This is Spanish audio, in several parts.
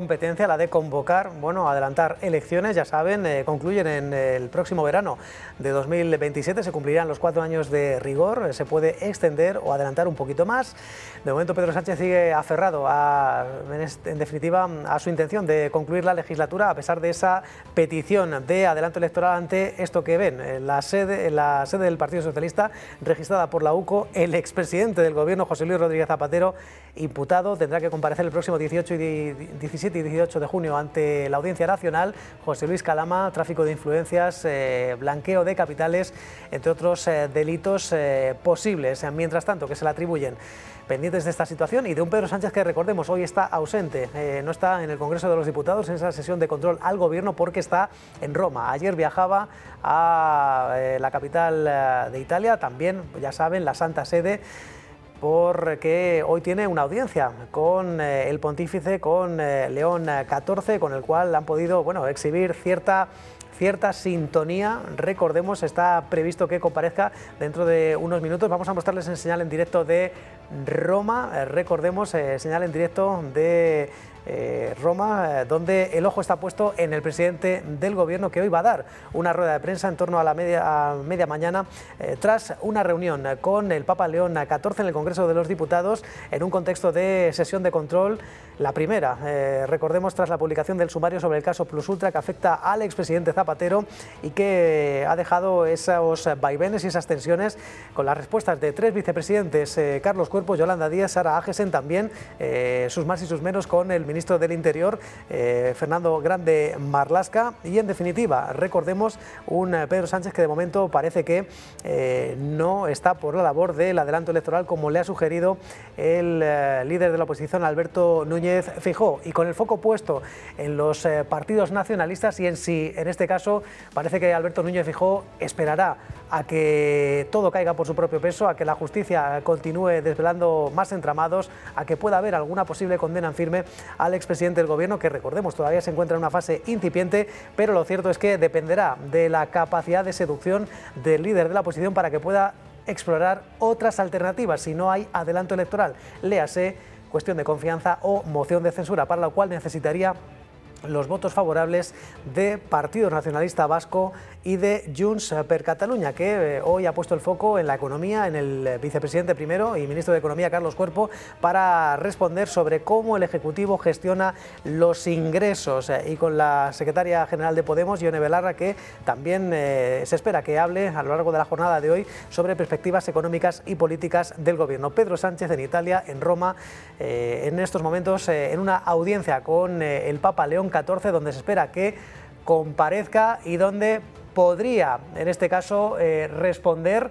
competencia, la de convocar, bueno, adelantar elecciones, ya saben, concluyen en el próximo verano de 2027, se cumplirán los 4 años de rigor, se puede extender o adelantar un poquito más. De momento Pedro Sánchez sigue aferrado en definitiva a su intención de concluir la legislatura, a pesar de esa petición de adelanto electoral ante esto que ven, en la sede del Partido Socialista registrada por la UCO. El expresidente del Gobierno, José Luis Rodríguez Zapatero, imputado, tendrá que comparecer el próximo 17 y 18 de junio ante la Audiencia Nacional. José Luis Calama, tráfico de influencias, blanqueo de capitales, entre otros delitos posibles. Mientras tanto, que se le atribuyen, pendientes de esta situación y de un Pedro Sánchez que, recordemos, hoy está ausente, no está en el Congreso de los Diputados en esa sesión de control al Gobierno porque está en Roma. Ayer viajaba a la capital de Italia, también, ya saben, la Santa Sede, porque hoy tiene una audiencia con el pontífice, con León XIV, con el cual han podido, bueno, exhibir cierta sintonía. Recordemos, está previsto que comparezca dentro de unos minutos. Vamos a mostrarles en señal en directo de Roma. Recordemos, señal en directo de Roma, donde el ojo está puesto en el presidente del Gobierno, que hoy va a dar una rueda de prensa en torno a la media mañana, tras una reunión con el Papa León XIV en el Congreso de los Diputados, en un contexto de sesión de control. La primera, recordemos, tras la publicación del sumario sobre el caso Plus Ultra, que afecta al expresidente Zapatero y que ha dejado esos vaivenes y esas tensiones, con las respuestas de 3 vicepresidentes, Carlos Cuerpo, Yolanda Díaz, Sara Agesen, también sus más y sus menos con el ministro del Interior, Fernando Grande Marlaska, y en definitiva, recordemos, un Pedro Sánchez que de momento parece que no está por la labor del adelanto electoral, como le ha sugerido el líder de la oposición, Alberto Núñez Feijóo, y con el foco puesto en los partidos nacionalistas y en si, en este caso, parece que Alberto Núñez Feijóo esperará a que todo caiga por su propio peso, a que la justicia continúe desvelando más entramados, a que pueda haber alguna posible condena en firme al expresidente del Gobierno, que, recordemos, todavía se encuentra en una fase incipiente, pero lo cierto es que dependerá de la capacidad de seducción del líder de la oposición para que pueda explorar otras alternativas si no hay adelanto electoral, léase cuestión de confianza o moción de censura, para lo cual necesitaría los votos favorables de Partido Nacionalista Vasco y de Junts per Catalunya, que hoy ha puesto el foco en la economía, en el vicepresidente primero y ministro de Economía, Carlos Cuerpo, para responder sobre cómo el Ejecutivo gestiona los ingresos, y con la secretaria general de Podemos, Ione Belarra, que también se espera que hable a lo largo de la jornada de hoy sobre perspectivas económicas y políticas del Gobierno. Pedro Sánchez en Italia, en Roma, en estos momentos en una audiencia con el Papa León XIV, donde se espera que comparezca y donde podría, en este caso, responder,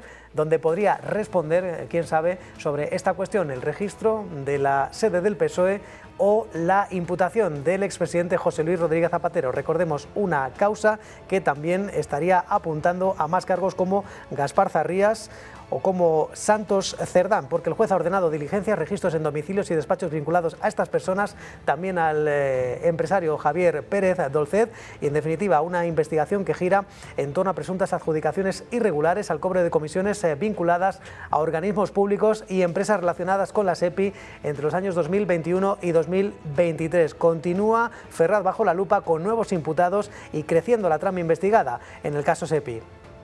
quién sabe, sobre esta cuestión, el registro de la sede del PSOE o la imputación del expresidente José Luis Rodríguez Zapatero. Recordemos, una causa que también estaría apuntando a más cargos como Gaspar Zarrías o como Santos Cerdán, porque el juez ha ordenado diligencias, registros en domicilios y despachos vinculados a estas personas, también al empresario Javier Pérez Dolcet, y en definitiva una investigación que gira en torno a presuntas adjudicaciones irregulares al cobro de comisiones vinculadas a organismos públicos y empresas relacionadas con la SEPI entre los años 2021 y 2023. Continúa Ferraz bajo la lupa con nuevos imputados y creciendo la trama investigada en el caso SEPI.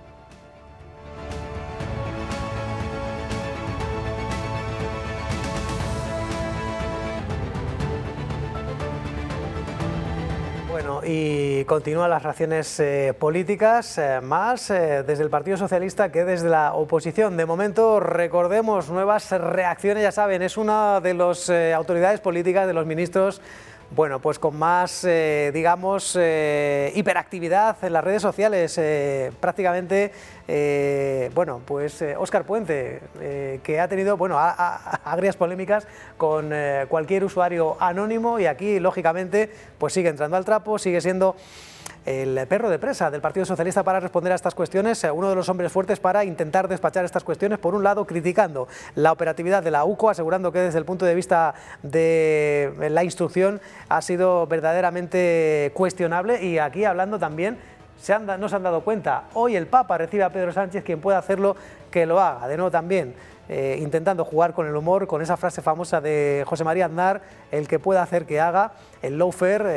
Bueno, y continúan las reacciones políticas, más desde el Partido Socialista que desde la oposición. De momento, recordemos, nuevas reacciones, ya saben, es una de las autoridades políticas, de los ministros, bueno, pues con más, digamos, hiperactividad en las redes sociales. Prácticamente, bueno, pues Óscar Puente, que ha tenido, bueno, agrias polémicas con cualquier usuario anónimo, y aquí, lógicamente, pues sigue entrando al trapo, sigue siendo el perro de presa del Partido Socialista para responder a estas cuestiones, uno de los hombres fuertes para intentar despachar estas cuestiones, por un lado criticando la operatividad de la UCO, asegurando que desde el punto de vista de la instrucción ha sido verdaderamente cuestionable, y aquí hablando también, no se han dado cuenta, hoy el Papa recibe a Pedro Sánchez, quien pueda hacerlo, que lo haga. De nuevo también intentando jugar con el humor, con esa frase famosa de José María Aznar, el que pueda hacer que haga, el lawfare.